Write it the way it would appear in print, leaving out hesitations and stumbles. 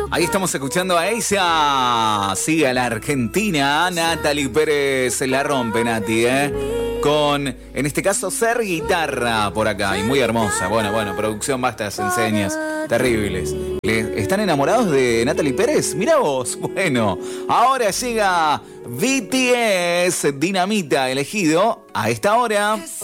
Ahí estamos escuchando a ella. Sigue a la Argentina. Natalie Pérez la rompe, Nati, con, en este caso, Ser Guitarra por acá. Y muy hermosa. Bueno, producción, basta de enseñas terribles. ¿Están enamorados de Natalie Pérez? Mirá vos. Bueno, ahora llega BTS, Dinamita, elegido a esta hora.